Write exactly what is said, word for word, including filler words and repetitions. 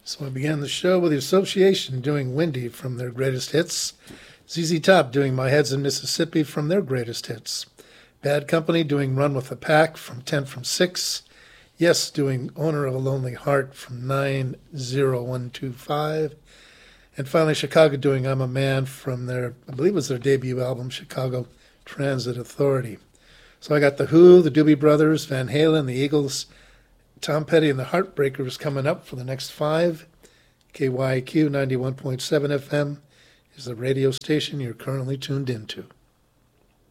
So I began the show with the Association doing Windy from their greatest hits. Z Z Top doing My Head's in Mississippi from their greatest hits. Bad Company doing Run with the Pack from ten from six. Yes doing Owner of a Lonely Heart from nine zero one two five. And finally Chicago doing I'm a Man from their, I believe it was their debut album, Chicago Transit Authority. So I got The Who, the Doobie Brothers, Van Halen, the Eagles, Tom Petty and the Heartbreakers coming up for the next five. K Y Q ninety-one point seven F M is the radio station you're currently tuned into.